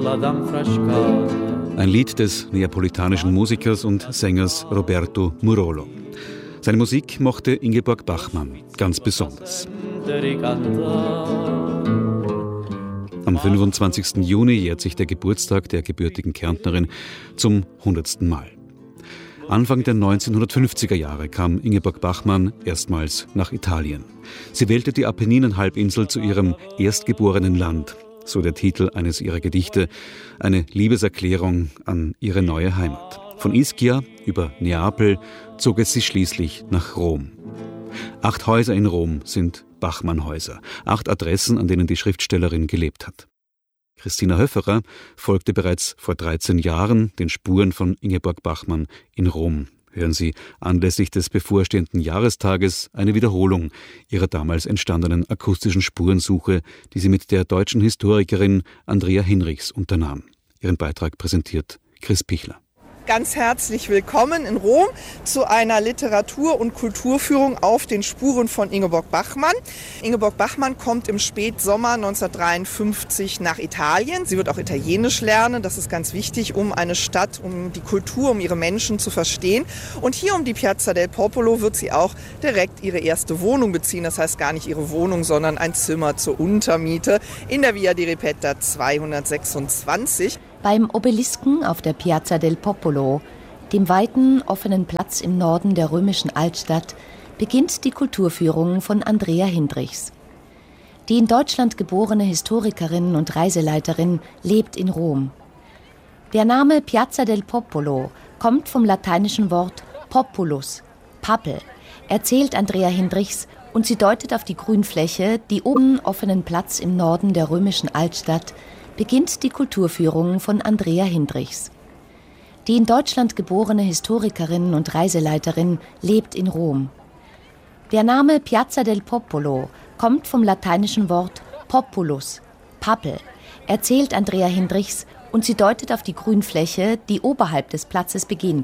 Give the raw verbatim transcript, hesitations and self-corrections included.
Ein Lied des neapolitanischen Musikers und Sängers Roberto Murolo. Seine Musik mochte Ingeborg Bachmann ganz besonders. Am fünfundzwanzigsten Juni jährt sich der Geburtstag der gebürtigen Kärntnerin zum hundertsten Mal. Anfang der neunzehnhundertfünfziger Jahre kam Ingeborg Bachmann erstmals nach Italien. Sie wählte die Apenninenhalbinsel zu ihrem erstgeborenen Land, so der Titel eines ihrer Gedichte, eine Liebeserklärung an ihre neue Heimat. Von Ischia über Neapel zog es sie schließlich nach Rom. Acht Häuser in Rom sind Bachmann-Häuser, acht Adressen, an denen die Schriftstellerin gelebt hat. Christina Höfferer folgte bereits vor dreizehn Jahren den Spuren von Ingeborg Bachmann in Rom. Hören Sie anlässlich des bevorstehenden Jahrestages eine Wiederholung ihrer damals entstandenen akustischen Spurensuche, die sie mit der deutschen Historikerin Andrea Hinrichs unternahm. Ihren Beitrag präsentiert Chris Pichler. Ganz herzlich willkommen in Rom zu einer Literatur- und Kulturführung auf den Spuren von Ingeborg Bachmann. Ingeborg Bachmann kommt im Spätsommer neunzehnhundertdreiundfünfzig nach Italien. Sie wird auch Italienisch lernen. Das ist ganz wichtig, um eine Stadt, um die Kultur, um ihre Menschen zu verstehen. Und hier um die Piazza del Popolo wird sie auch direkt ihre erste Wohnung beziehen. Das heißt gar nicht ihre Wohnung, sondern ein Zimmer zur Untermiete in der Via di Ripetta zweihundertsechsundzwanzig. Beim Obelisken auf der Piazza del Popolo, dem weiten, offenen Platz im Norden der römischen Altstadt, beginnt die Kulturführung von Andrea Hinrichs. Die in Deutschland geborene Historikerin und Reiseleiterin lebt in Rom. Der Name Piazza del Popolo kommt vom lateinischen Wort populus, Pappel, erzählt Andrea Hinrichs, und sie deutet auf die Grünfläche, die oben offenen Platz im Norden der römischen Altstadt, beginnt die Kulturführung von Andrea Hinrichs. Die in Deutschland geborene Historikerin und Reiseleiterin lebt in Rom. Der Name Piazza del Popolo kommt vom lateinischen Wort populus, Pappel, erzählt Andrea Hinrichs, und sie deutet auf die Grünfläche, die oberhalb des Platzes beginnt.